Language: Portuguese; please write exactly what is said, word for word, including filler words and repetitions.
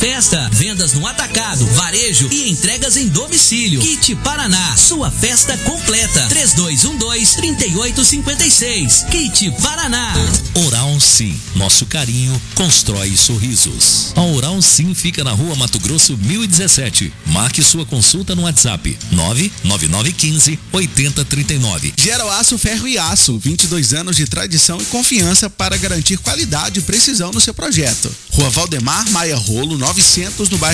Festa, vendas no atacado, varejo e entregas em domicílio. Kit Paraná, sua festa completa. três dois um dois, três oito cinco seis. Kit Paraná. Oral Sim, nosso carinho constrói sorrisos. A Oral Sim fica na rua Mato Grosso mil e dezessete. Marque sua consulta no WhatsApp nove nove nove um cinco, oito zero três nove. Geroaço Ferro e Aço, vinte e dois anos de tradição e confiança para garantir qualidade e precisão no seu projeto. Rua Valdemar Maia Rolo, novecentos, no bairro